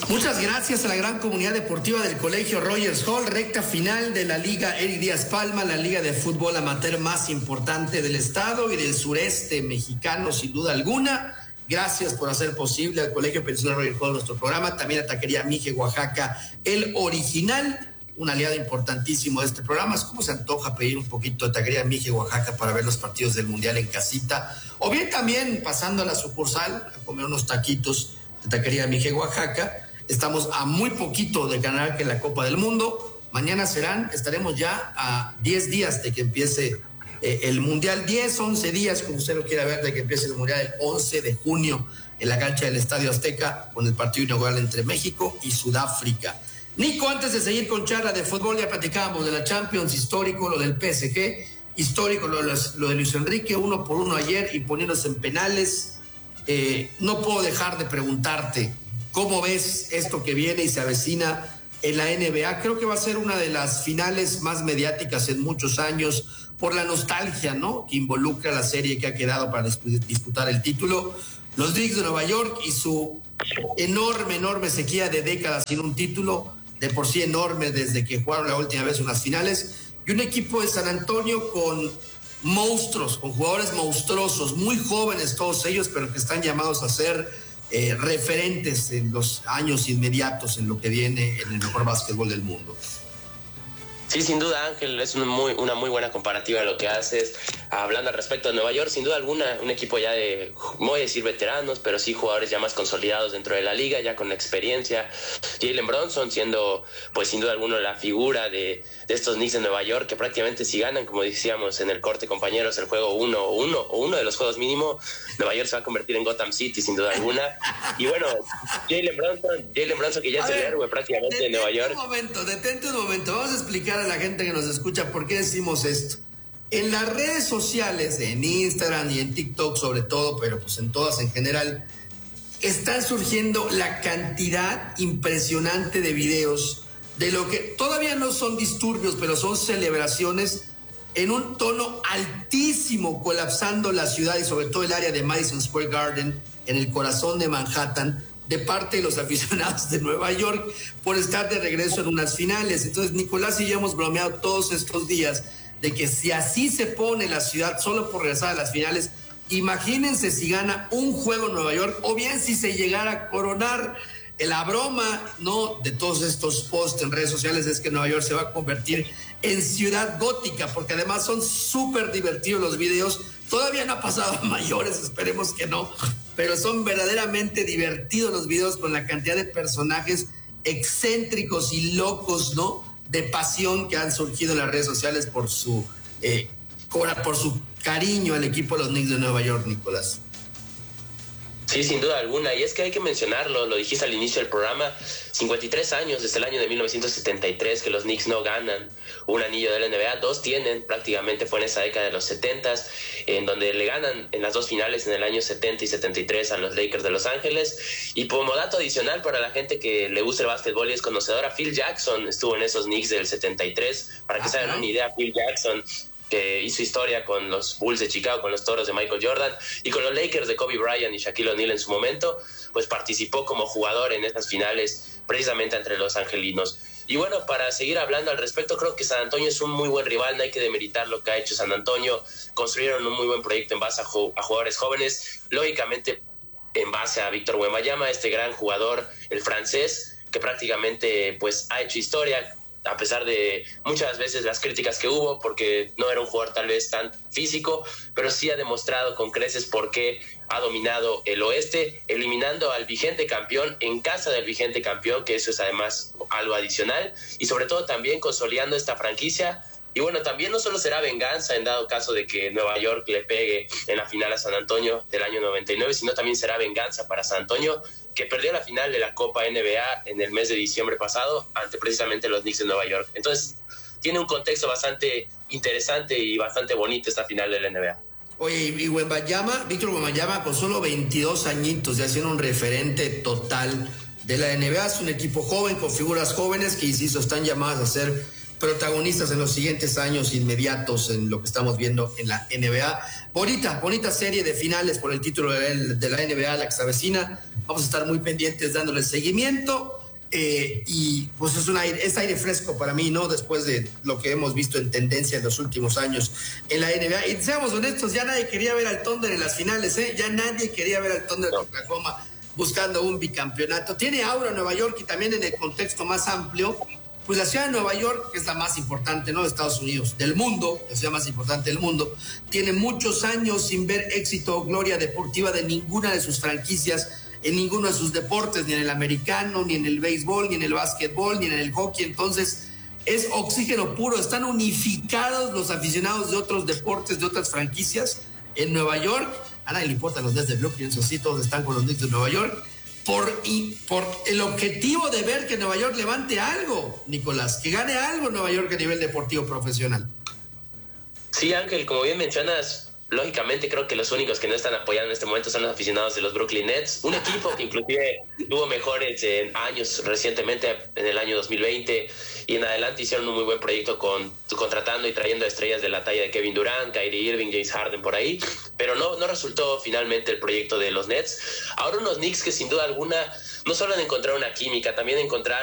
Muchas gracias a la gran comunidad deportiva del Colegio Rogers Hall, recta final de la Liga Eric Díaz Palma, la liga de fútbol amateur más importante del estado y del sureste mexicano, sin duda alguna. Gracias por hacer posible al Colegio Pensional Rogers Hall nuestro programa, también a Taquería Mije Oaxaca, el original, un aliado importantísimo de este programa. ¿Cómo se antoja pedir un poquito de Taquería Mije Oaxaca para ver los partidos del Mundial en casita? O bien también pasando a la sucursal a comer unos taquitos de Taquería Mije Oaxaca. Estamos a muy poquito de ganar que la Copa del Mundo. Mañana estaremos ya a 10 días de que empiece el Mundial, 10, 11 días, como usted lo quiera ver, de que empiece el Mundial el 11 de junio en la cancha del Estadio Azteca, con el partido inaugural entre México y Sudáfrica. Nico, antes de seguir con charla de fútbol, ya platicábamos de la Champions, histórico, lo del PSG, histórico, lo de Luis Enrique, 1-1 ayer, y poniéndose en penales. No puedo dejar de preguntarte, ¿cómo ves esto que viene y se avecina en la NBA? Creo que va a ser una de las finales más mediáticas en muchos años por la nostalgia, ¿no?, que involucra la serie que ha quedado para disputar el título. Los Knicks de Nueva York y su enorme sequía de décadas sin un título, de por sí enorme desde que jugaron la última vez unas finales, y un equipo de San Antonio con monstruos, con jugadores monstruosos, muy jóvenes todos ellos, pero que están llamados a ser referentes en los años inmediatos en lo que viene en el mejor básquetbol del mundo. Sí, sin duda, Ángel, es una muy buena comparativa de lo que haces. Hablando al respecto de Nueva York, sin duda alguna, un equipo ya de, no voy a decir veteranos, pero sí jugadores ya más consolidados dentro de la liga, ya con experiencia. Jalen Brunson siendo, pues sin duda alguna, la figura de estos Knicks de Nueva York, que prácticamente si ganan, como decíamos en el corte, compañeros, el juego uno de los juegos mínimo, Nueva York se va a convertir en Gotham City, sin duda alguna. Y bueno, Jalen Brunson, que ya es el héroe prácticamente de Nueva York. Detente un momento, vamos a explicar a la gente que nos escucha por qué decimos esto. En las redes sociales, en Instagram y en TikTok sobre todo, pero pues en todas en general, están surgiendo la cantidad impresionante de videos de lo que todavía no son disturbios, pero son celebraciones en un tono altísimo, colapsando la ciudad y sobre todo el área de Madison Square Garden, en el corazón de Manhattan, de parte de los aficionados de Nueva York por estar de regreso en unas finales. Entonces Nicolás y yo hemos bromeado todos estos días de que si así se pone la ciudad solo por regresar a las finales, imagínense si gana un juego en Nueva York, o bien si se llegara a coronar. La broma, ¿no?, de todos estos posts en redes sociales es que Nueva York se va a convertir en ciudad gótica, porque además son súper divertidos los videos. Todavía no ha pasado a mayores, esperemos que no, pero son verdaderamente divertidos los videos con la cantidad de personajes excéntricos y locos, ¿no?, de pasión que han surgido en las redes sociales por su cariño al equipo de los Knicks de Nueva York, Nicolás. Sí, sin duda alguna, y es que hay que mencionarlo, lo dijiste al inicio del programa, 53 años desde el año de 1973 que los Knicks no ganan un anillo de la NBA, 2 tienen, prácticamente fue en esa década de los 70s, en donde le ganan en las 2 finales en el año 70 y 73 a los Lakers de Los Ángeles. Y como dato adicional para la gente que le gusta el básquetbol y es conocedora, Phil Jackson estuvo en esos Knicks del 73, para que se hagan una idea. Phil Jackson, que hizo historia con los Bulls de Chicago, con los Toros de Michael Jordan y con los Lakers de Kobe Bryant y Shaquille O'Neal en su momento, pues participó como jugador en estas finales precisamente entre los angelinos. Y bueno, para seguir hablando al respecto, creo que San Antonio es un muy buen rival, no hay que demeritar lo que ha hecho San Antonio. Construyeron un muy buen proyecto en base a jugadores jóvenes, lógicamente en base a Víctor Wembanyama, este gran jugador, el francés, que prácticamente pues ha hecho historia, a pesar de muchas veces las críticas que hubo, porque no era un jugador tal vez tan físico, pero sí ha demostrado con creces por qué ha dominado el oeste, eliminando al vigente campeón en casa del vigente campeón, que eso es además algo adicional, y sobre todo también consolidando esta franquicia. Y bueno, también no solo será venganza en dado caso de que Nueva York le pegue en la final a San Antonio del año 99, sino también será venganza para San Antonio, que perdió la final de la Copa NBA en el mes de diciembre pasado ante precisamente los Knicks de Nueva York. Entonces, tiene un contexto bastante interesante y bastante bonito esta final de la NBA. Oye, y Víctor Wembanyama, con solo 22 añitos, ya siendo un referente total de la NBA, es un equipo joven, con figuras jóvenes que, insisto, están llamadas a ser protagonistas en los siguientes años inmediatos en lo que estamos viendo en la NBA. Bonita serie de finales por el título de la NBA, la que se avecina. Vamos a estar muy pendientes dándole seguimiento. y pues es aire fresco para mí, ¿no? Después de lo que hemos visto en tendencia en los últimos años en la NBA. Y seamos honestos, ya nadie quería ver al Thunder en las finales, ¿eh? Ya nadie quería ver al Thunder de Oklahoma buscando un bicampeonato. Tiene aura Nueva York, y también en el contexto más amplio, pues la ciudad de Nueva York, que es la más importante, ¿no?, de Estados Unidos, del mundo, la ciudad más importante del mundo, tiene muchos años sin ver éxito o gloria deportiva de ninguna de sus franquicias, en ninguno de sus deportes, ni en el americano, ni en el béisbol, ni en el básquetbol, ni en el hockey. Entonces es oxígeno puro, están unificados los aficionados de otros deportes, de otras franquicias en Nueva York. A nadie le importan los Nets de Brooklyn, eso sí, todos están con los Knicks de Nueva York, por el objetivo de ver que Nueva York levante algo, Nicolás, que gane algo Nueva York a nivel deportivo profesional. Sí, Ángel, como bien mencionas, lógicamente creo que los únicos que no están apoyando en este momento son los aficionados de los Brooklyn Nets, un equipo que inclusive tuvo mejores años recientemente, en el año 2020 y en adelante hicieron un muy buen proyecto contratando y trayendo estrellas de la talla de Kevin Durant, Kyrie Irving, James Harden por ahí, pero no resultó finalmente el proyecto de los Nets. Ahora unos Knicks que sin duda alguna no solo han encontrado una química, también encontraron